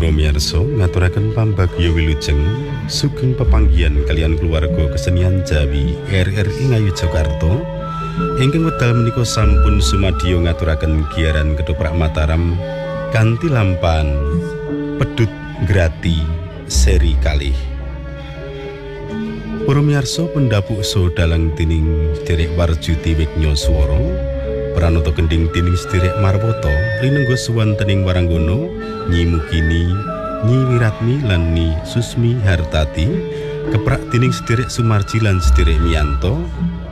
Para miyarsa ngaturaken pambagya wilujeng sugeng pepanggihan kalian keluarga kesenian Jawi RRI Ngayu Jakarta ingkang wekdal menika sampun sumadya ngaturaken giaran Ketoprak Mataram kanthi lampahan Pedhut Grati seri kalih. Para miyarsa pendhapuk so dalang tining Sederek Warjuti Wignya Swara pranata gending tining Sederek Marwata rinengga suwantening waranggana Nyi Mugini, Nyi Wiratmi lan Nyi Susmi Hartati keprak tining Sederek Sumarji lan Sederek Miyanto